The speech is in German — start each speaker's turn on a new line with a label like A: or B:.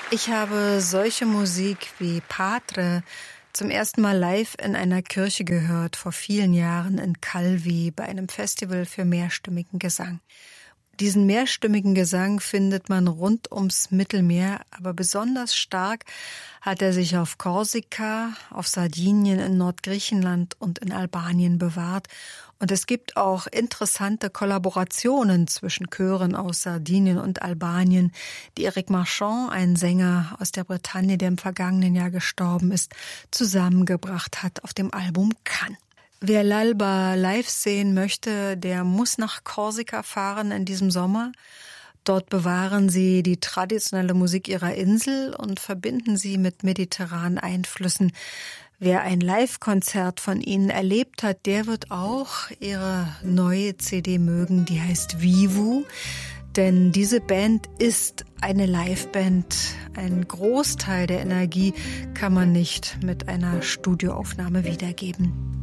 A: Ich habe solche Musik wie Padre zum ersten Mal live in einer Kirche gehört, vor vielen Jahren in Calvi bei einem Festival für mehrstimmigen Gesang. Diesen mehrstimmigen Gesang findet man rund ums Mittelmeer, aber besonders stark hat er sich auf Korsika, auf Sardinien, in Nordgriechenland und in Albanien bewahrt. Und es gibt auch interessante Kollaborationen zwischen Chören aus Sardinien und Albanien, die Eric Marchand, ein Sänger aus der Bretagne, der im vergangenen Jahr gestorben ist, zusammengebracht hat auf dem Album Cannes. Wer L'Alba live sehen möchte, der muss nach Korsika fahren in diesem Sommer. Dort bewahren sie die traditionelle Musik ihrer Insel und verbinden sie mit mediterranen Einflüssen. Wer ein Live-Konzert von ihnen erlebt hat, der wird auch ihre neue CD mögen, die heißt Vivu. Denn diese Band ist eine Live-Band. Ein Großteil der Energie kann man nicht mit einer Studioaufnahme wiedergeben.